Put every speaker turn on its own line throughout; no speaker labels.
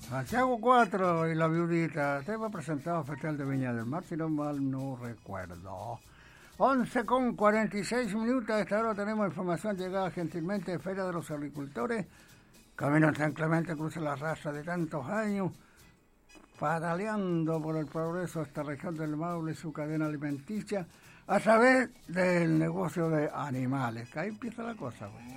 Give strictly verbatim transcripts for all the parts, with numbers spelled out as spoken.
Santiago cuatro y la viudita. Tema presentado al Festival de Viña del Mar, si no mal no recuerdo. once con cuarenta y seis minutos. A esta hora tenemos información llegada gentilmente de Feria de los Agricultores. Camino San Clemente cruza la raza de tantos años, pataleando por el progreso de esta región del Maule y su cadena alimenticia a través del negocio de animales. Que ahí empieza la cosa, güey.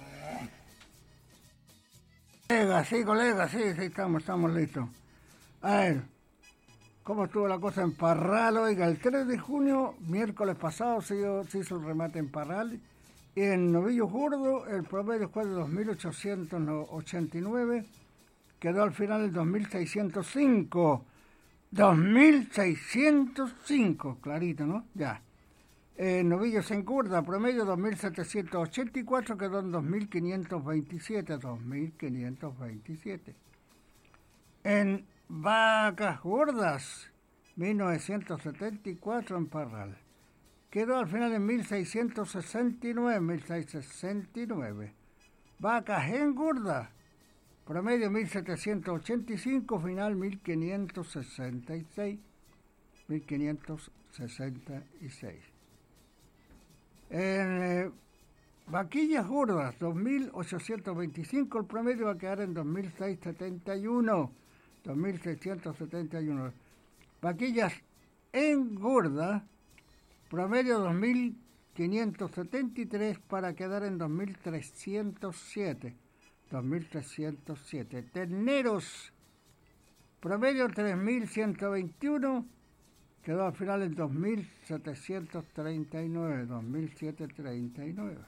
Colega, sí, colega, sí, sí, estamos, estamos listos. A ver, ¿cómo estuvo la cosa en Parral? Oiga, el tres de junio, miércoles pasado, se hizo, se hizo el remate en Parral. Y en Novillo Gordo, el promedio fue de dos mil ochocientos ochenta y nueve, quedó al final el dos mil seiscientos cinco. dos mil seiscientos cinco, clarito, ¿no? Ya. En Novillos en Curda, promedio dos mil setecientos ochenta y cuatro, quedó en dos mil quinientos veintisiete, dos mil quinientos veintisiete. En Vacas Gordas, mil novecientos setenta y cuatro en Parral, quedó al final en mil seiscientos sesenta y nueve, mil seiscientos sesenta y nueve. Vacas Engorda, promedio mil setecientos ochenta y cinco, final mil quinientos sesenta y seis, mil quinientos sesenta y seis. En eh, Vaquillas Gordas, dos mil ochocientos veinticinco, el promedio va a quedar en dos mil seiscientos setenta y uno, dos mil seiscientos setenta y uno. Vaquillas Engorda, promedio dos mil quinientos setenta y tres para quedar en dos mil trescientos siete. dos mil trescientos siete. Terneros, promedio tres mil ciento veintiuno, quedó al final en dos mil setecientos treinta y nueve. dos mil setecientos treinta y nueve.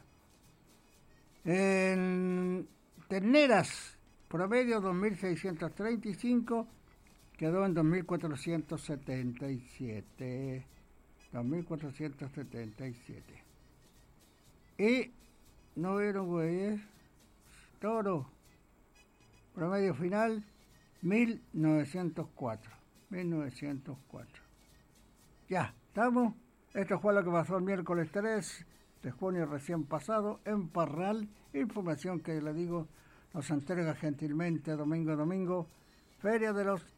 En terneras, promedio dos mil seiscientos treinta y cinco, quedó en dos mil cuatrocientos setenta y siete. dos mil cuatrocientos setenta y siete. Y no vieron güeyes, toro, promedio final mil novecientos cuatro. mil novecientos cuatro. Ya, estamos. Esto fue lo que pasó el miércoles tres de junio recién pasado en Parral. Información que le digo nos entrega gentilmente domingo a domingo Feria de los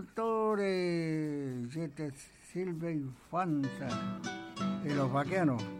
Agricultores. Este Silvia Infanza y los vaqueanos.